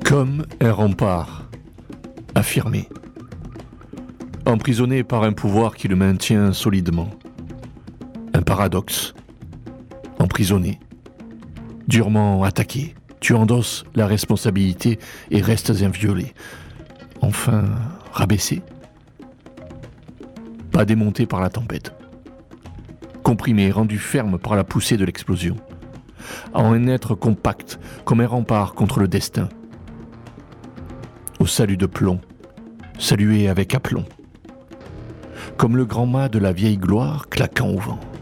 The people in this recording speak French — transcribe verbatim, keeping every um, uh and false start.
Comme un rempart, affirmé, emprisonné par un pouvoir qui le maintient solidement. Un paradoxe, emprisonné, durement attaqué, tu endosses la responsabilité et restes inviolé. Enfin, rabaissé, pas démonté par la tempête, comprimé, rendu ferme par la poussée de l'explosion, en un être compact, comme un rempart contre le destin. Au salut de plomb, salué avec aplomb, comme le grand mât de la vieille gloire claquant au vent.